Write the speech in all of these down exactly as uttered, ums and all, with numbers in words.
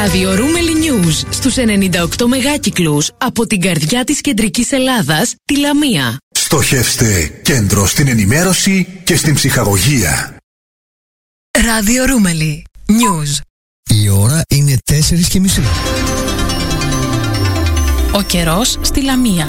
Ραδιορούμελι News στους ενενήντα οκτώ μεγάκυκλους από την καρδιά της κεντρικής Ελλάδας, τη Λαμία. Στοχεύστε κέντρο στην ενημέρωση και στην ψυχαγωγία. Ραδιορούμελι News. Η ώρα είναι τέσσερις και μισή. Ο καιρός στη Λαμία.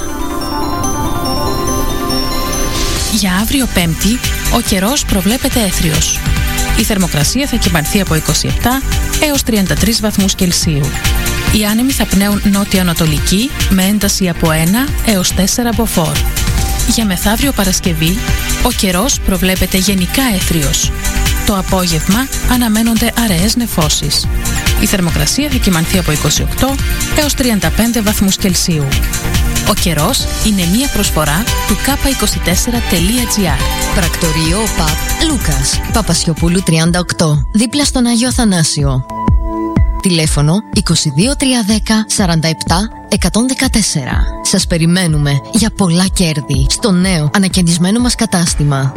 Για αύριο Πέμπτη, ο καιρός προβλέπεται έθριος. Η θερμοκρασία θα κυμανθεί από είκοσι επτά έως τριάντα τρεις βαθμούς Κελσίου. Οι άνεμοι θα πνέουν νότια-ανατολική με ένταση από ένα έως τέσσερα μποφόρ. Για μεθαύριο Παρασκευή, ο καιρός προβλέπεται γενικά έθριος. Το απόγευμα αναμένονται αραιές νεφώσεις. Η θερμοκρασία θα κυμανθεί από είκοσι οκτώ έως τριάντα πέντε βαθμούς Κελσίου. Ο καιρός είναι μία προσφορά του κάπα είκοσι τέσσερα τελεία τζι άρ. Πρακτορείο ΠΑΠ Λούκας, Παπασιοπούλου τριάντα οκτώ, δίπλα στον Άγιο Αθανάσιο. Τηλέφωνο είκοσι δύο τριακόσια δέκα σαράντα επτά εκατόν δεκατέσσερα. Σας περιμένουμε για πολλά κέρδη στο νέο ανακαινισμένο μας κατάστημα.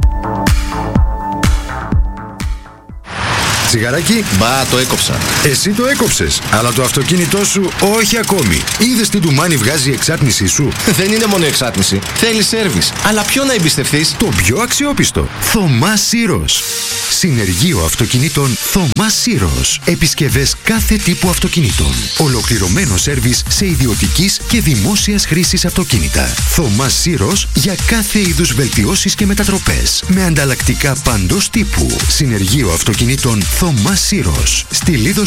Τσιγαράκι, μπα, το έκοψα. Εσύ το έκοψες, αλλά το αυτοκίνητό σου όχι ακόμη. Είδες τι ντουμάνι βγάζει η εξάτμισή σου? Δεν είναι μόνο εξάτμιση. Θέλει σέρβις. Αλλά ποιο να εμπιστευτείς? Το πιο αξιόπιστο. Θωμά Σύρος. Συνεργείο αυτοκινήτων Θωμά Σύρος. Επισκευές κάθε τύπου αυτοκινήτων. Ολοκληρωμένο σέρβις σε ιδιωτικής και δημόσιας χρήσης αυτοκίνητα. Θωμά Σύρος για κάθε είδους βελτιώσεις και μετατροπές. Με ανταλλακτικά παντός τύπου. Συνεργείο αυτοκινήτων Θωμά Σύρος. Στη Λίδο